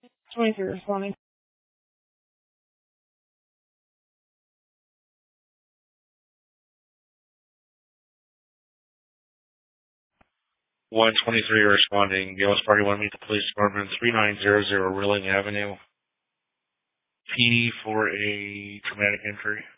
23 responding. 123 responding. Gales Party 1 meet the police department 3900 Rilling Avenue. PD for a traumatic injury.